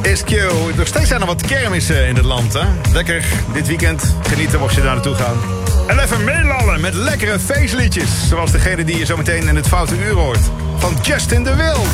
Is Q. Nog steeds zijn er wat kermissen in het land, hè? Lekker dit weekend genieten mocht je daar naartoe gaan. En even meelallen met lekkere feestliedjes. Zoals degene die je zometeen in het Foute Uur hoort. Van Justin de Wild.